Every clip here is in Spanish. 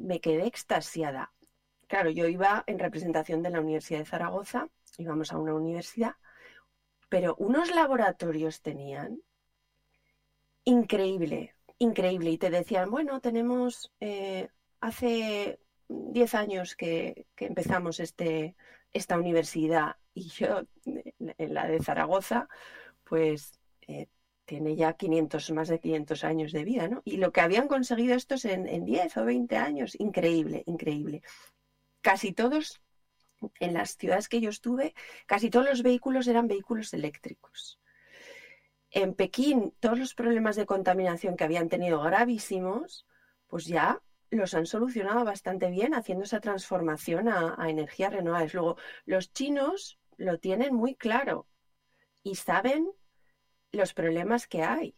me quedé extasiada. Claro, yo iba en representación de la Universidad de Zaragoza, íbamos a una universidad, pero unos laboratorios tenían increíble, increíble. Y te decían, bueno, tenemos, hace 10 años que empezamos esta universidad, y yo, en la de Zaragoza, pues tiene ya más de 500 años de vida, ¿no? Y lo que habían conseguido estos en 10 o 20 años, increíble, increíble. Casi todos, en las ciudades que yo estuve, casi todos los vehículos eran vehículos eléctricos. En Pekín, todos los problemas de contaminación que habían tenido gravísimos, pues ya los han solucionado bastante bien haciendo esa transformación a energías renovables. Luego, los chinos lo tienen muy claro y saben los problemas que hay.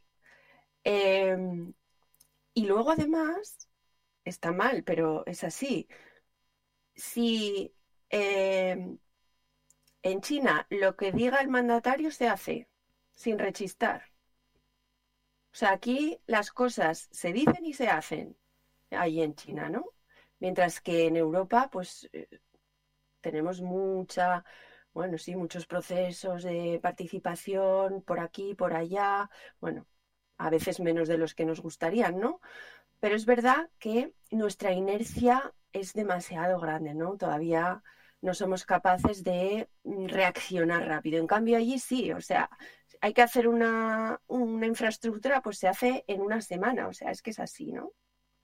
Y luego, además, está mal, pero es así. Si en China lo que diga el mandatario se hace sin rechistar. O sea, aquí las cosas se dicen y se hacen, ahí en China, ¿no? Mientras que en Europa, pues tenemos muchos procesos de participación por aquí, por allá, bueno, a veces menos de los que nos gustarían, ¿no? Pero es verdad que nuestra inercia es demasiado grande, ¿no? Todavía no somos capaces de reaccionar rápido. En cambio, allí sí, o sea, hay que hacer una infraestructura, pues se hace en una semana, o sea, es que es así, ¿no?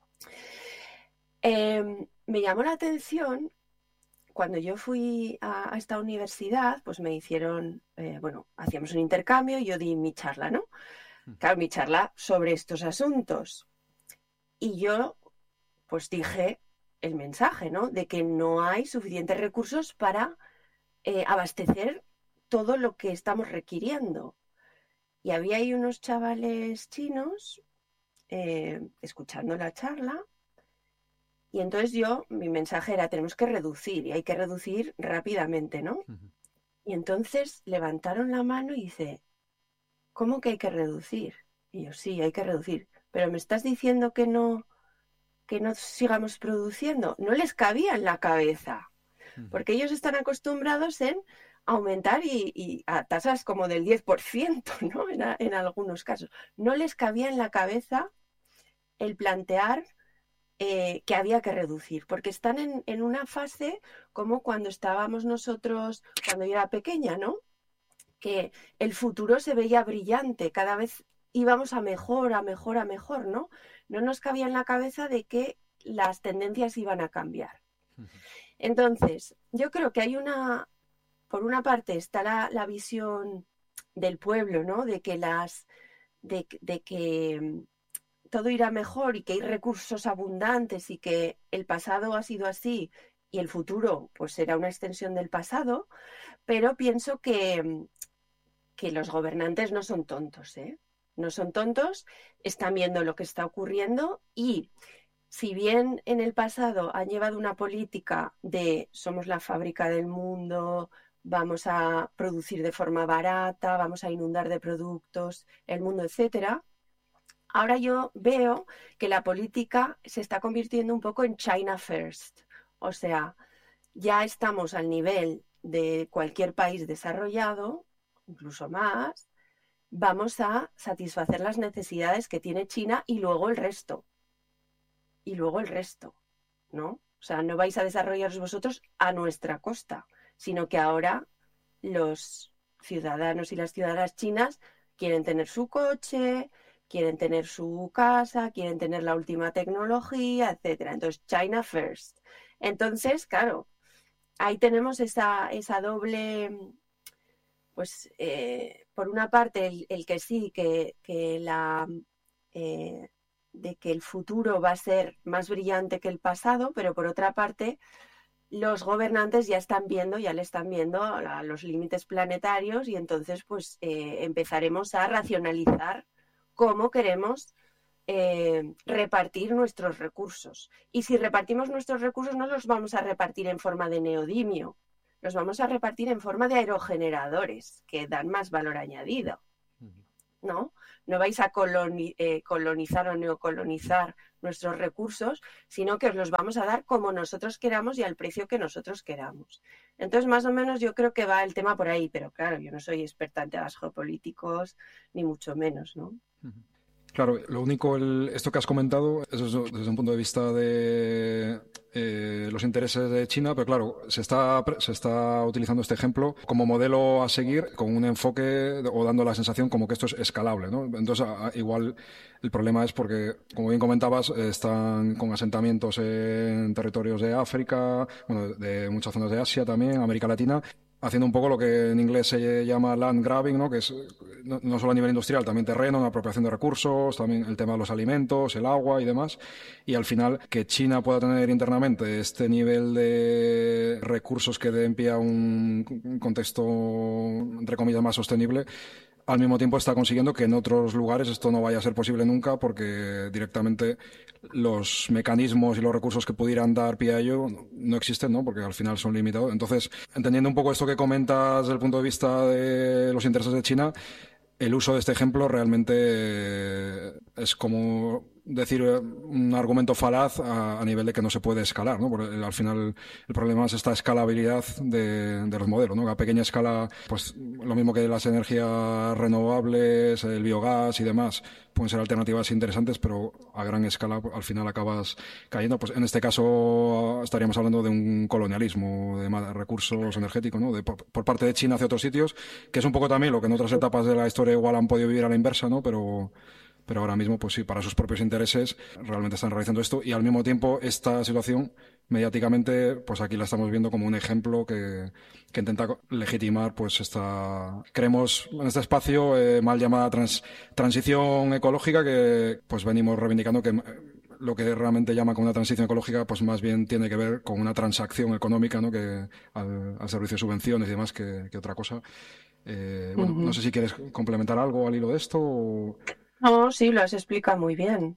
Me llamó la atención cuando yo fui a esta universidad, pues me hicieron, hacíamos un intercambio y yo di mi charla, ¿no? Claro, mi charla sobre estos asuntos. Y yo, pues dije el mensaje, ¿no? De que no hay suficientes recursos para abastecer todo lo que estamos requiriendo. Y había ahí unos chavales chinos escuchando la charla. Y entonces mi mensaje era, tenemos que reducir y hay que reducir rápidamente, ¿no? Ujú. Y entonces levantaron la mano y dice, ¿cómo que hay que reducir? Y yo, sí, hay que reducir. Pero me estás diciendo que no sigamos produciendo. No les cabía en la cabeza, Ujú. porque ellos están acostumbrados en aumentar y a tasas como del 10%, ¿no? En algunos casos. No les cabía en la cabeza el plantear que había que reducir, porque están en una fase como cuando estábamos nosotros, cuando yo era pequeña, ¿no? Que el futuro se veía brillante, cada vez íbamos a mejor, a mejor, a mejor, ¿no? No nos cabía en la cabeza de que las tendencias iban a cambiar. Ujú. Entonces, yo creo que por una parte está la visión del pueblo, ¿no? De que de que todo irá mejor y que hay recursos abundantes y que el pasado ha sido así y el futuro pues será una extensión del pasado, pero pienso que los gobernantes no son tontos, ¿eh? No son tontos, están viendo lo que está ocurriendo y si bien en el pasado han llevado una política de somos la fábrica del mundo, vamos a producir de forma barata, vamos a inundar de productos el mundo, etcétera, ahora yo veo que la política se está convirtiendo un poco en China First. O sea, ya estamos al nivel de cualquier país desarrollado, incluso más, vamos a satisfacer las necesidades que tiene China y luego el resto. Y luego el resto, ¿no? O sea, no vais a desarrollaros vosotros a nuestra costa, sino que ahora los ciudadanos y las ciudadanas chinas quieren tener su coche, quieren tener su casa, quieren tener la última tecnología, etcétera. Entonces, China first. Entonces, claro, ahí tenemos esa doble, pues, por una parte, el que sí, eh, de que el futuro va a ser más brillante que el pasado, pero por otra parte, los gobernantes ya le están viendo a los límites planetarios y entonces pues empezaremos a racionalizar cómo queremos repartir nuestros recursos. Y si repartimos nuestros recursos no los vamos a repartir en forma de neodimio, los vamos a repartir en forma de aerogeneradores que dan más valor añadido. Ujú. ¿no? No vais a colonizar o neocolonizar nuestros recursos, sino que os los vamos a dar como nosotros queramos y al precio que nosotros queramos. Entonces, más o menos yo creo que va el tema por ahí, pero claro, yo no soy experta en temas geopolíticos, ni mucho menos, ¿no? Claro, lo único, esto que has comentado, eso es desde un punto de vista de los intereses de China, pero claro, se está utilizando este ejemplo como modelo a seguir con un enfoque o dando la sensación como que esto es escalable, ¿no? Entonces, igual el problema es porque, como bien comentabas, están con asentamientos en territorios de África, bueno, de muchas zonas de Asia también, América Latina, haciendo un poco lo que en inglés se llama land grabbing, ¿no? Que es no solo a nivel industrial, también terreno, una apropiación de recursos, también el tema de los alimentos, el agua y demás. Y al final, que China pueda tener internamente este nivel de recursos que den pie a un contexto, entre comillas, más sostenible, al mismo tiempo está consiguiendo que en otros lugares esto no vaya a ser posible nunca porque directamente los mecanismos y los recursos que pudieran dar pie a ello no existen, ¿no? Porque al final son limitados. Entonces, entendiendo un poco esto que comentas desde el punto de vista de los intereses de China, el uso de este ejemplo realmente es como decir un argumento falaz a nivel de que no se puede escalar, ¿no? Porque al final el problema es esta escalabilidad de los modelos, ¿no? A pequeña escala, pues lo mismo que las energías renovables, el biogás y demás, pueden ser alternativas interesantes, pero a gran escala al final acabas cayendo. Pues en este caso estaríamos hablando de un colonialismo de recursos energéticos, ¿no? Por parte de China hacia otros sitios, que es un poco también lo que en otras etapas de la historia igual han podido vivir a la inversa, ¿no? Pero ahora mismo, pues sí, para sus propios intereses realmente están realizando esto y al mismo tiempo esta situación mediáticamente, pues aquí la estamos viendo como un ejemplo que intenta legitimar pues creemos en este espacio mal llamada transición ecológica que pues venimos reivindicando que lo que realmente llama como una transición ecológica pues más bien tiene que ver con una transacción económica, ¿no? Que al servicio de subvenciones y demás que otra cosa. Bueno, no sé si quieres complementar algo al hilo de esto o... No, sí, lo has explicado muy bien.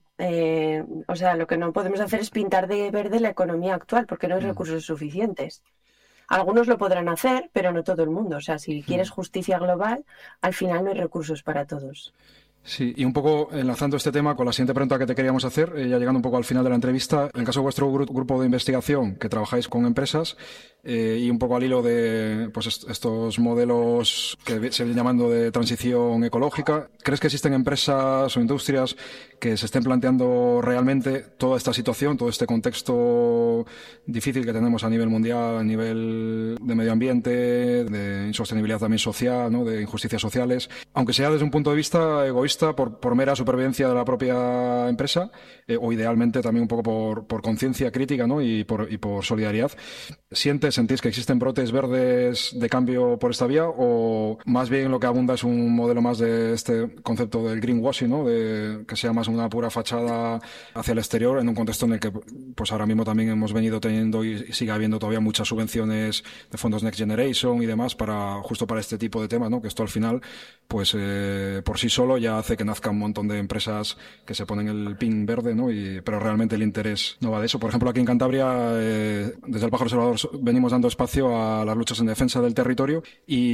O sea, lo que no podemos hacer es pintar de verde la economía actual porque no hay recursos suficientes. Algunos lo podrán hacer, pero no todo el mundo. O sea, si quieres justicia global, al final no hay recursos para todos. Sí, y un poco enlazando este tema con la siguiente pregunta que te queríamos hacer, ya llegando un poco al final de la entrevista, en el caso de vuestro grupo de investigación, que trabajáis con empresas, y un poco al hilo de pues estos modelos que se vienen llamando de transición ecológica, ¿crees que existen empresas o industrias que se estén planteando realmente toda esta situación, todo este contexto difícil que tenemos a nivel mundial, a nivel de medio ambiente, de insostenibilidad también social, ¿no? De injusticias sociales, aunque sea desde un punto de vista egoísta, por mera supervivencia de la propia empresa, o idealmente también un poco por conciencia crítica, ¿no? y por solidaridad? ¿Sentís que existen brotes verdes de cambio por esta vía o más bien lo que abunda es un modelo más de este concepto del greenwashing, ¿no? De que sea más una pura fachada hacia el exterior en un contexto en el que pues ahora mismo también hemos venido teniendo y sigue habiendo todavía muchas subvenciones de fondos Next Generation y demás justo para este tipo de temas, ¿no? Que esto al final pues por sí solo ya hace que nazca un montón de empresas que se ponen el pin verde, ¿no? Pero realmente el interés no va de eso. Por ejemplo, aquí en Cantabria, desde el Pájaro Observador venimos dando espacio a las luchas en defensa del territorio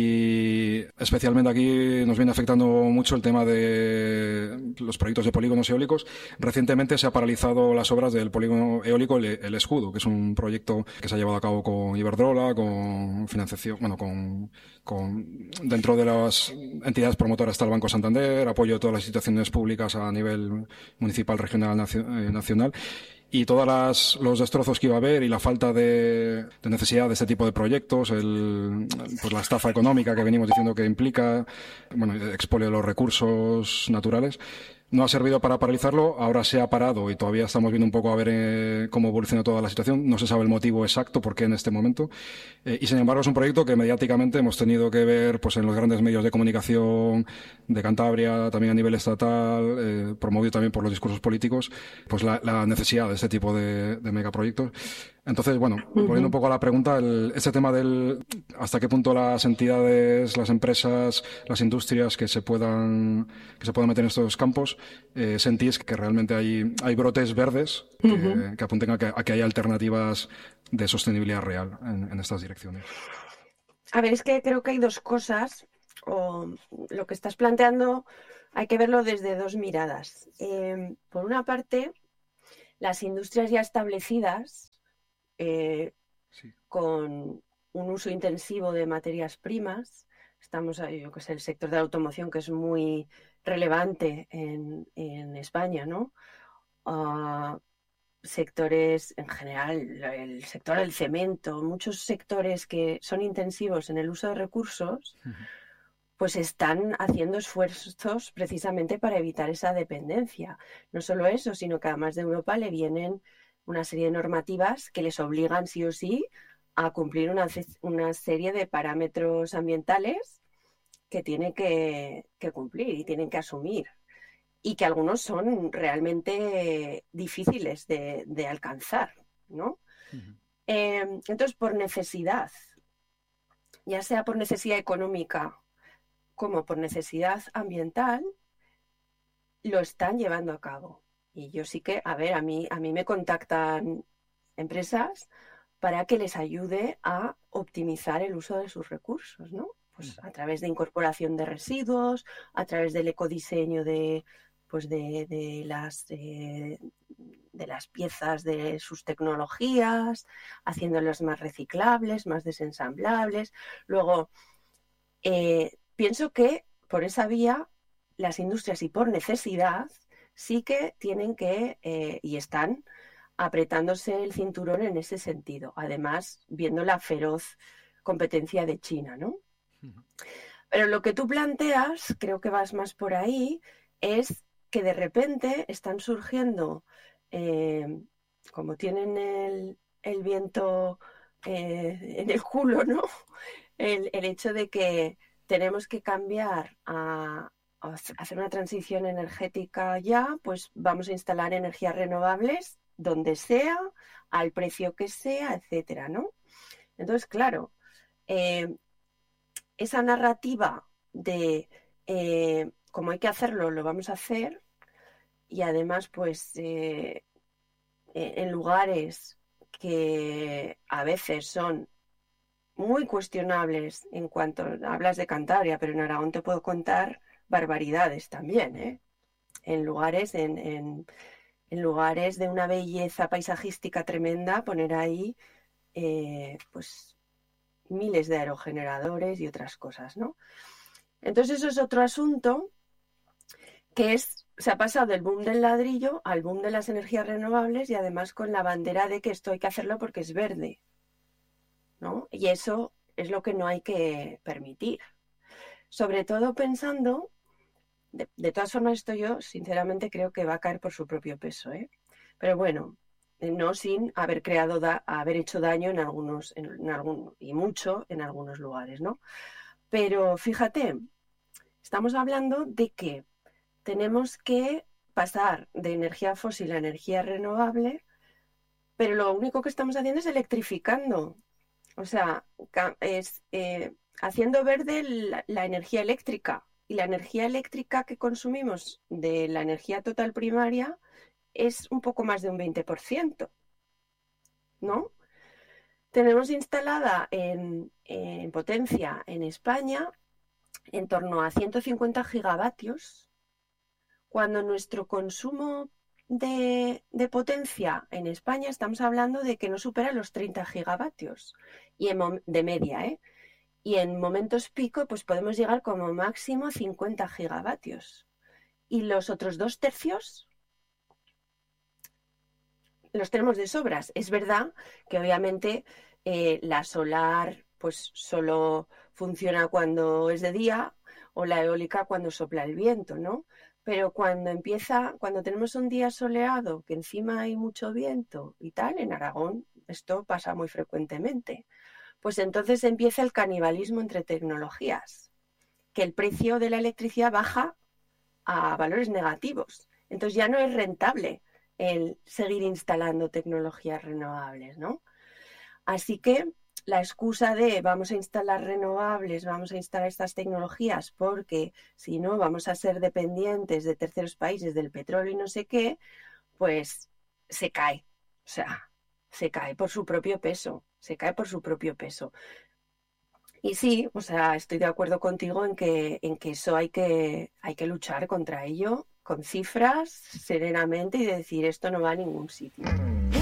y especialmente aquí nos viene afectando mucho el tema de los proyectos de polígonos eólicos. Recientemente se ha paralizado las obras del polígono eólico El Escudo, que es un proyecto que se ha llevado a cabo con Iberdrola, con financiación, bueno, dentro de las entidades promotoras está el Banco Santander, apoyo de todas las instituciones públicas a nivel municipal, regional, nacional. Y todos los destrozos que iba a haber y la falta de necesidad de este tipo de proyectos, pues la estafa económica que venimos diciendo que implica, bueno, expolio de los recursos naturales, no ha servido para paralizarlo. Ahora se ha parado y todavía estamos viendo un poco a ver cómo evoluciona toda la situación. No se sabe el motivo exacto por qué en este momento. Y sin embargo es un proyecto que mediáticamente hemos tenido que ver pues en los grandes medios de comunicación de Cantabria, también a nivel estatal, promovido también por los discursos políticos, pues la necesidad de este tipo de megaproyectos. Entonces, bueno, volviendo un poco a la pregunta, este tema del hasta qué punto las entidades, las empresas, las industrias que se puedan meter en estos campos, sentís que realmente hay brotes verdes que apunten a que haya alternativas de sostenibilidad real en estas direcciones. A ver, es que creo que hay dos cosas, o lo que estás planteando hay que verlo desde dos miradas. Por una parte, las industrias ya establecidas, Sí. con un uso intensivo de materias primas, estamos, yo que sé, el sector de la automoción, que es muy relevante en España, ¿no? Sectores en general, el sector del cemento, muchos sectores que son intensivos en el uso de recursos, pues están haciendo esfuerzos precisamente para evitar esa dependencia. No solo eso, sino que además de Europa le vienen una serie de normativas que les obligan sí o sí a cumplir una serie de parámetros ambientales que tienen que cumplir y tienen que asumir. Y que algunos son realmente difíciles de alcanzar, ¿no? Entonces, por necesidad, ya sea por necesidad económica como por necesidad ambiental, lo están llevando a cabo. Y yo sí que, a ver, a mí me contactan empresas para que les ayude a optimizar el uso de sus recursos, ¿no? Pues a través de incorporación de residuos, a través del ecodiseño pues de las piezas de sus tecnologías, haciéndolas más reciclables, más desensamblables. Luego, pienso que por esa vía las industrias y por necesidad sí que tienen que y están apretándose el cinturón en ese sentido. Además, viendo la feroz competencia de China, ¿no? Pero lo que tú planteas, creo que vas más por ahí, es que de repente están surgiendo, como tienen el viento en el culo, ¿no? El hecho de que tenemos que cambiar a hacer una transición energética ya, pues vamos a instalar energías renovables donde sea, al precio que sea, etcétera, ¿no? Entonces, claro, esa narrativa de como hay que hacerlo, lo vamos a hacer, y además, pues, en lugares que a veces son muy cuestionables en cuanto hablas de Cantabria, pero en Aragón te puedo contar barbaridades también, ¿eh? En lugares, en lugares de una belleza paisajística tremenda, poner ahí pues miles de aerogeneradores y otras cosas, ¿no? Entonces eso es otro asunto que se ha pasado del boom del ladrillo al boom de las energías renovables y además con la bandera de que esto hay que hacerlo porque es verde, ¿no? Y eso es lo que no hay que permitir. Sobre todo pensando, de todas formas esto yo sinceramente creo que va a caer por su propio peso, ¿eh? Pero bueno, no sin haber haber hecho daño y mucho en algunos lugares, ¿no? Pero fíjate, estamos hablando de que tenemos que pasar de energía fósil a energía renovable, pero lo único que estamos haciendo es electrificando. O sea, es haciendo verde la energía eléctrica. Y la energía eléctrica que consumimos de la energía total primaria es un poco más de un 20%, ¿no? Tenemos instalada en potencia en España en torno a 150 gigavatios, cuando nuestro consumo de potencia en España estamos hablando de que no supera los 30 gigavatios y de media, ¿eh? Y en momentos pico pues podemos llegar como máximo a 50 gigavatios. Y los otros 2/3 los tenemos de sobras. Es verdad que obviamente la solar pues solo funciona cuando es de día o la eólica cuando sopla el viento, ¿no? Pero cuando tenemos un día soleado, que encima hay mucho viento y tal, en Aragón esto pasa muy frecuentemente, pues entonces empieza el canibalismo entre tecnologías, que el precio de la electricidad baja a valores negativos. Entonces ya no es rentable el seguir instalando tecnologías renovables, ¿no? Así que la excusa de vamos a instalar renovables, vamos a instalar estas tecnologías porque si no vamos a ser dependientes de terceros países del petróleo y no sé qué, pues se cae. O sea, se cae por su propio peso, se cae por su propio peso. Y sí, o sea, estoy de acuerdo contigo en que eso hay que luchar contra ello con cifras, serenamente y decir esto no va a ningún sitio.